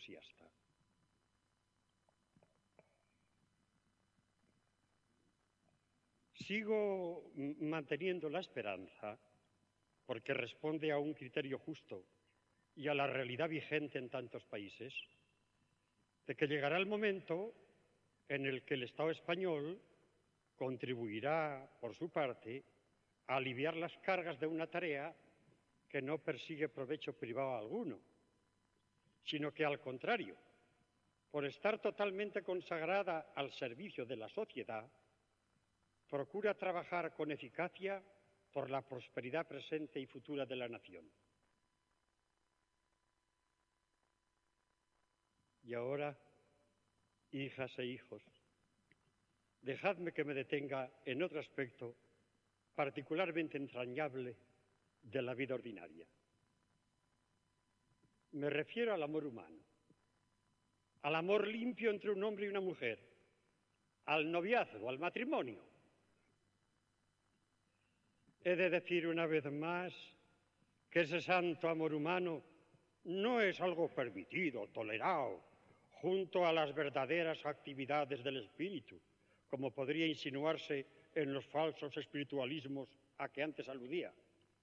entusiasta. Sigo manteniendo la esperanza, porque responde a un criterio justo y a la realidad vigente en tantos países, de que llegará el momento en el que el Estado español contribuirá, por su parte, a aliviar las cargas de una tarea que no persigue provecho privado alguno, sino que, al contrario, por estar totalmente consagrada al servicio de la sociedad, procura trabajar con eficacia por la prosperidad presente y futura de la nación. Y ahora, hijas e hijos, dejadme que me detenga en otro aspecto particularmente entrañable de la vida ordinaria. Me refiero al amor humano, al amor limpio entre un hombre y una mujer, al noviazgo, al matrimonio. He de decir una vez más que ese santo amor humano no es algo permitido, tolerado, junto a las verdaderas actividades del espíritu, como podría insinuarse en los falsos espiritualismos a que antes aludía.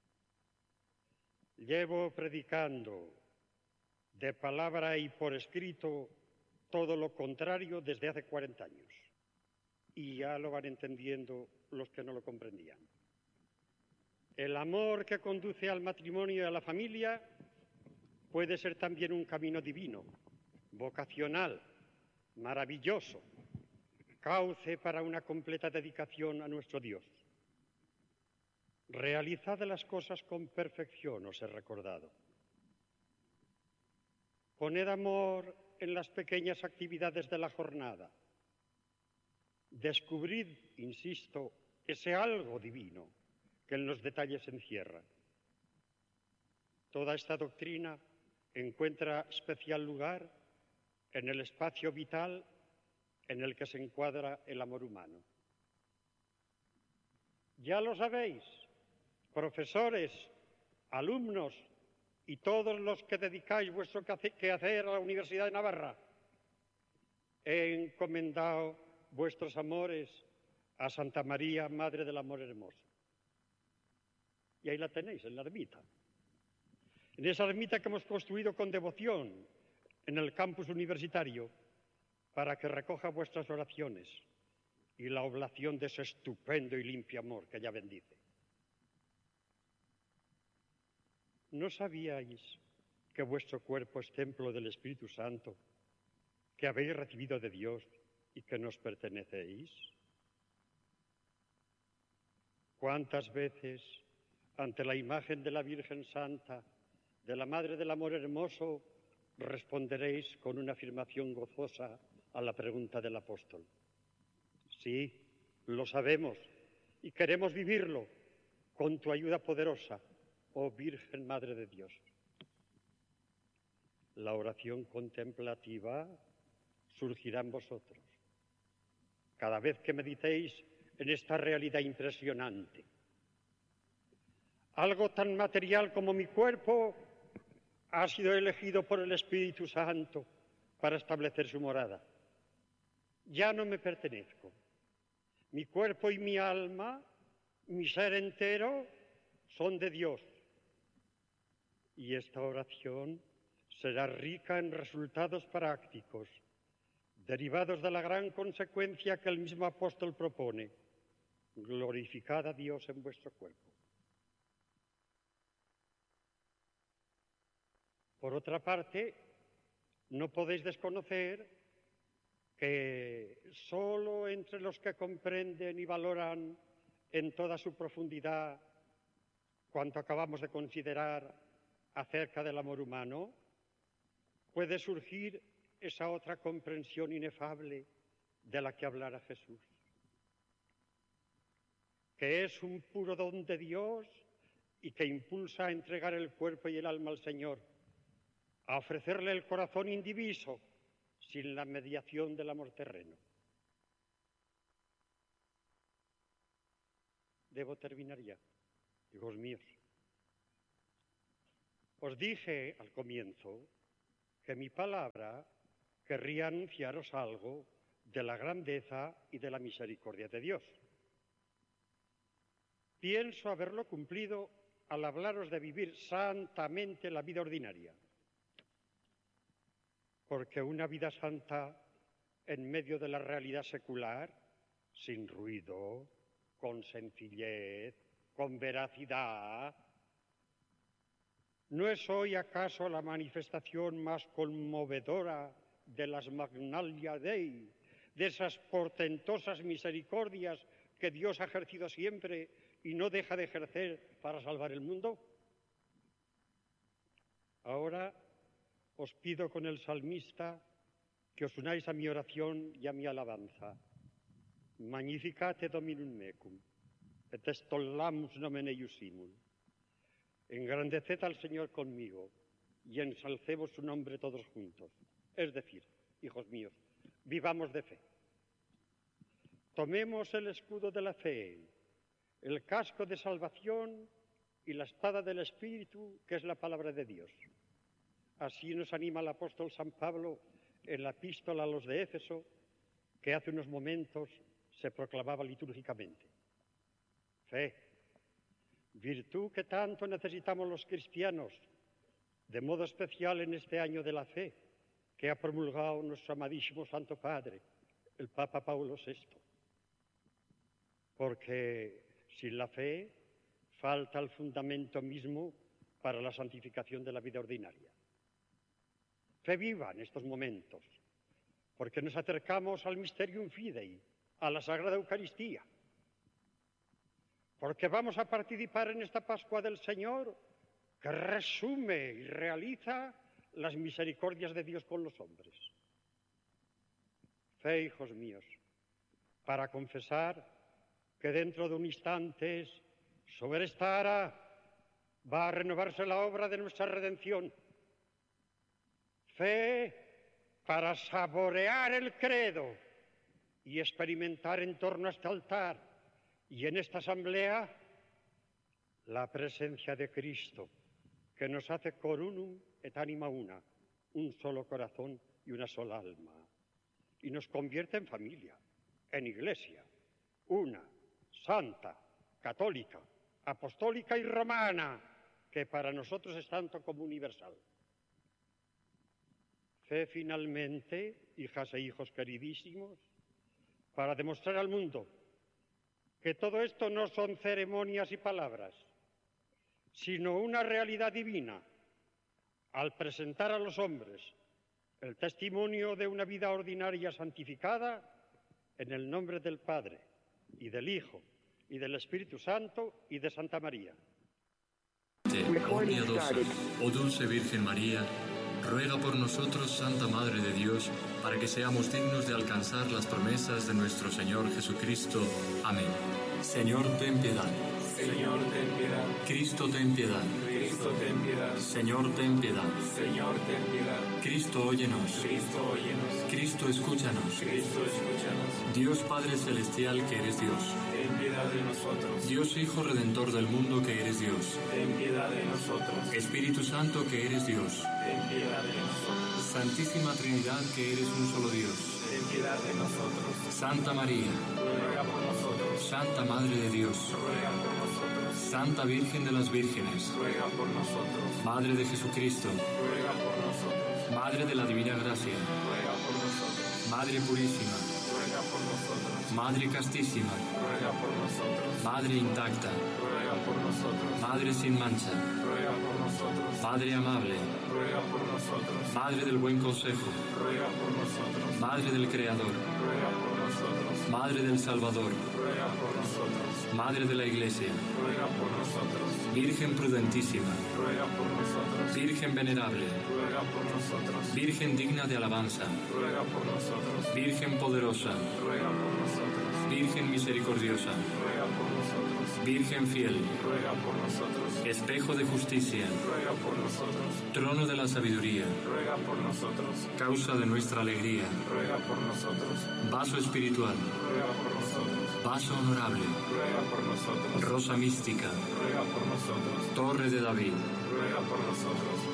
Llevo predicando de palabra y por escrito todo lo contrario desde hace 40 años, y ya lo van entendiendo los que no lo comprendían. El amor que conduce al matrimonio y a la familia puede ser también un camino divino, vocacional, maravilloso, cauce para una completa dedicación a nuestro Dios. Realizad las cosas con perfección, os he recordado. Poned amor en las pequeñas actividades de la jornada. Descubrid, insisto, ese algo divino que en los detalles se encierra. Toda esta doctrina encuentra especial lugar en el espacio vital en el que se encuadra el amor humano. Ya lo sabéis, profesores, alumnos y todos los que dedicáis vuestro quehacer a la Universidad de Navarra, he encomendado vuestros amores a Santa María, Madre del Amor Hermoso. Y ahí la tenéis, en la ermita. En esa ermita que hemos construido con devoción en el campus universitario para que recoja vuestras oraciones y la oblación de ese estupendo y limpio amor que ella bendice. ¿No sabíais que vuestro cuerpo es templo del Espíritu Santo, que habéis recibido de Dios y que nos pertenecéis? ¿Cuántas veces ante la imagen de la Virgen Santa, de la Madre del Amor Hermoso, responderéis con una afirmación gozosa a la pregunta del apóstol? Sí, lo sabemos y queremos vivirlo con tu ayuda poderosa, oh Virgen Madre de Dios. La oración contemplativa surgirá en vosotros cada vez que meditéis en esta realidad impresionante. Algo tan material como mi cuerpo ha sido elegido por el Espíritu Santo para establecer su morada. Ya no me pertenezco. Mi cuerpo y mi alma, mi ser entero, son de Dios. Y esta oración será rica en resultados prácticos, derivados de la gran consecuencia que el mismo apóstol propone: glorificad a Dios en vuestro cuerpo. Por otra parte, no podéis desconocer que solo entre los que comprenden y valoran en toda su profundidad cuanto acabamos de considerar acerca del amor humano, puede surgir esa otra comprensión inefable de la que hablara Jesús, que es un puro don de Dios y que impulsa a entregar el cuerpo y el alma al Señor, a ofrecerle el corazón indiviso sin la mediación del amor terreno. Debo terminar ya, hijos míos. Os dije al comienzo que mi palabra querría anunciaros algo de la grandeza y de la misericordia de Dios. Pienso haberlo cumplido al hablaros de vivir santamente la vida ordinaria, porque una vida santa en medio de la realidad secular, sin ruido, con sencillez, con veracidad, ¿no es hoy acaso la manifestación más conmovedora de las Magnalia Dei, de esas portentosas misericordias que Dios ha ejercido siempre y no deja de ejercer para salvar el mundo? Ahora os pido con el salmista que os unáis a mi oración y a mi alabanza. Magnificate Dominum mecum, et extollamus nomen eiusimul. Engrandeced al Señor conmigo y ensalcemos su nombre todos juntos. Es decir, hijos míos, vivamos de fe. Tomemos el escudo de la fe, el casco de salvación y la espada del Espíritu, que es la palabra de Dios. Así nos anima el apóstol San Pablo en la epístola a los de Éfeso, que hace unos momentos se proclamaba litúrgicamente. Fe, virtud que tanto necesitamos los cristianos, de modo especial en este año de la fe, que ha promulgado nuestro amadísimo Santo Padre, el Papa Paulo VI. Porque sin la fe falta el fundamento mismo para la santificación de la vida ordinaria. Fe viva en estos momentos, porque nos acercamos al Mysterium Fidei, a la Sagrada Eucaristía, porque vamos a participar en esta Pascua del Señor que resume y realiza las misericordias de Dios con los hombres. Fe, hijos míos, para confesar que dentro de un instante sobre esta ara va a renovarse la obra de nuestra redención. Fe para saborear el credo y experimentar en torno a este altar y en esta asamblea la presencia de Cristo, que nos hace corunum et anima una, un solo corazón y una sola alma, y nos convierte en familia, en iglesia, una, santa, católica, apostólica y romana, que para nosotros es tanto como universal. Fe finalmente, hijas e hijos queridísimos, para demostrar al mundo que todo esto no son ceremonias y palabras, sino una realidad divina, al presentar a los hombres el testimonio de una vida ordinaria santificada en el nombre del Padre y del Hijo y del Espíritu Santo y de Santa María. Oh piadosa, oh dulce Virgen María, ruega por nosotros, Santa Madre de Dios, para que seamos dignos de alcanzar las promesas de nuestro Señor Jesucristo. Amén. Señor, ten piedad. Señor, ten piedad. Cristo, ten piedad. Cristo, ten piedad. Señor, ten piedad. Señor, ten piedad. Cristo, óyenos. Cristo, óyenos. Cristo, escúchanos. Cristo, escúchanos. Dios Padre Celestial, que eres Dios. Ten piedad de nosotros. Dios Hijo Redentor del mundo, que eres Dios. Ten piedad de nosotros. Espíritu Santo, que eres Dios. Ten piedad de nosotros. Santísima Trinidad, que eres un solo Dios. Ten piedad de nosotros. Santa María, Ruega por nosotros. Santa Madre de Dios, Ruega por nosotros. Santa Virgen de las Vírgenes, Ruega por nosotros. Madre de Jesucristo, Ruega por nosotros. Madre de la Divina Gracia, Ruega por nosotros. Madre Purísima, Ruega por nosotros. Madre Castísima, Ruega por nosotros. Madre Intacta, Ruega por nosotros. Madre sin mancha, Ruega por nosotros. Madre Amable, Ruega por nosotros. Madre del Buen Consejo, Ruega por nosotros. Madre del Creador, Ruega por nosotros. Madre del Salvador, Ruega por nosotros. Madre de la Iglesia, Ruega por nosotros. Virgen prudentísima, Ruega por nosotros. Virgen venerable, Ruega por nosotros. Virgen digna de alabanza, Ruega por nosotros. Virgen poderosa, Ruega por nosotros. Virgen misericordiosa, Ruega por nosotros. Virgen fiel, Ruega por nosotros. espejo de justicia, Ruega por nosotros. trono de la sabiduría, Ruega por nosotros. causa de nuestra alegría, Ruega por nosotros. vaso espiritual, Ruega por nosotros. vaso honorable, Ruega por nosotros. rosa mística, Ruega por nosotros. torre de David, Ruega por nosotros.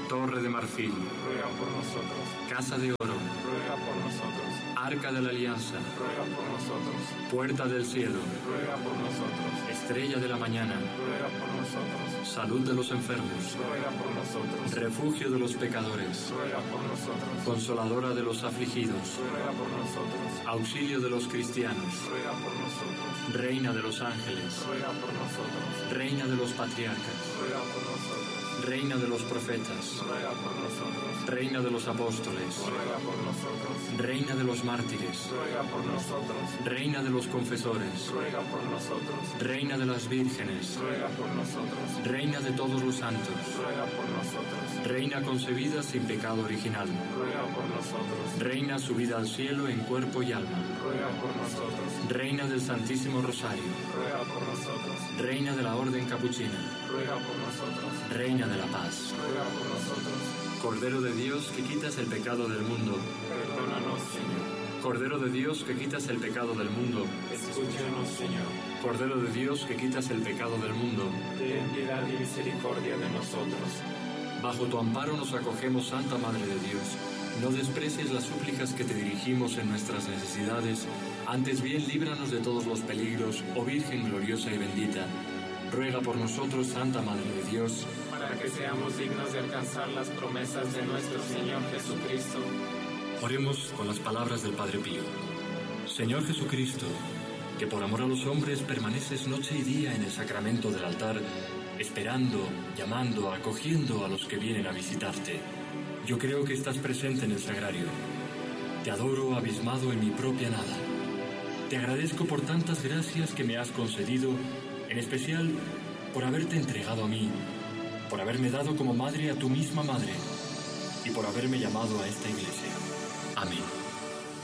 Torre de marfil, ruega por nosotros. Casa de oro, Ruega por nosotros. Arca de la alianza, Ruega por nosotros. Puerta del cielo, Ruega por nosotros. Estrella de la mañana, Ruega por nosotros. salud de los enfermos, Ruega por nosotros. refugio de los pecadores, Ruega por nosotros. consoladora de los afligidos, Ruega por nosotros. auxilio de los cristianos, Ruega por nosotros. reina de los ángeles, Ruega por nosotros. reina de los patriarcas, Ruega por nosotros. reina de los profetas, Ruega por nosotros. reina de los apóstoles, Ruega por nosotros. reina de los mártires, Ruega por nosotros. reina de los confesores, Ruega por nosotros. reina de las vírgenes, Ruega por nosotros. reina de todos los santos, Ruega por nosotros. reina concebida sin pecado original, Ruega por nosotros. reina subida al cielo en cuerpo y alma, Ruega por nosotros. reina del Santísimo Rosario, Ruega por nosotros. reina de la Orden Capuchina, Ruega por nosotros. reina de la paz, Ruega por nosotros. Cordero de Dios que quitas el pecado del mundo, Perdónanos, Señor. Cordero de Dios que quitas el pecado del mundo, Escúchanos, Señor. Cordero de Dios que quitas el pecado del mundo, Ten piedad y misericordia de nosotros. bajo tu amparo nos acogemos, Santa Madre de Dios. No desprecies las súplicas que te dirigimos en nuestras necesidades, antes bien líbranos de todos los peligros, oh Virgen gloriosa y bendita. Ruega por nosotros, Santa Madre de Dios, Para que seamos dignos de alcanzar las promesas de nuestro Señor Jesucristo. oremos con las palabras del Padre Pío. Señor Jesucristo, que por amor a los hombres permaneces noche y día en el sacramento del altar, esperando, llamando, acogiendo a los que vienen a visitarte. Yo creo que estás presente en el sagrario. Te adoro abismado en mi propia nada. Te agradezco por tantas gracias que me has concedido, en especial por haberte entregado a mí, por haberme dado como madre a tu misma madre y por haberme llamado a esta iglesia. Amén.